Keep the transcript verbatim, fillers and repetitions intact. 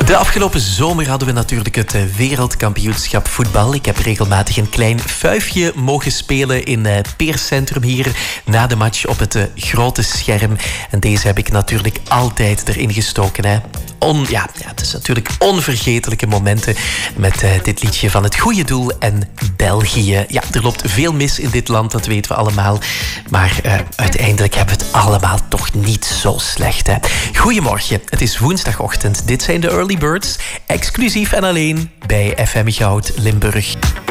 De afgelopen zomer hadden we natuurlijk het wereldkampioenschap voetbal. Ik heb regelmatig een klein fuifje mogen spelen in Peercentrum hier na de match op het grote scherm. En deze heb ik natuurlijk altijd erin gestoken. Hè. On, ja, ja, het is natuurlijk onvergetelijke momenten met uh, dit liedje van het goede doel en België. Ja, er loopt veel mis in dit land, dat weten we allemaal. Maar uh, uiteindelijk hebben we het allemaal toch niet zo slecht. Hè. Goedemorgen, het is woensdagochtend. Dit zijn de Early Birds, exclusief en alleen bij F M Goud Limburg.